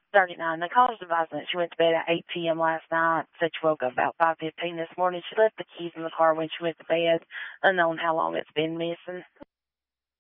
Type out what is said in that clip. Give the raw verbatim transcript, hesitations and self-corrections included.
thirty-nine. The caller's advising that she went to bed at eight p.m. last night, said she woke up about five fifteen this morning. She left the keys in the car when she went to bed, unknown how long it's been missing.